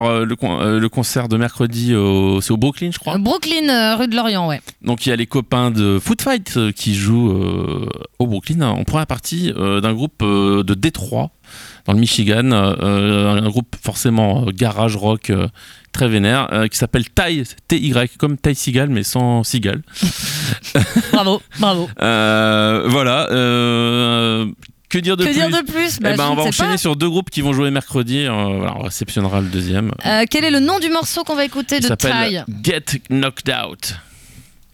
Le concert de mercredi, c'est au Brooklyn, je crois. Brooklyn, rue de l'Orient, ouais. Donc il y a les copains de Foot Fight qui jouent au Brooklyn en première partie d'un groupe de Détroit, dans le Michigan, un groupe forcément garage rock très vénère, qui s'appelle Ty, T-Y, comme Ty Seagal, mais sans Seagal. Bravo. Voilà. Que dire de plus On va enchaîner sur 2 groupes qui vont jouer mercredi. Voilà, on réceptionnera le deuxième. Quel est le nom du morceau qu'on va écouter de Ty ? Il s'appelle Get Knocked Out.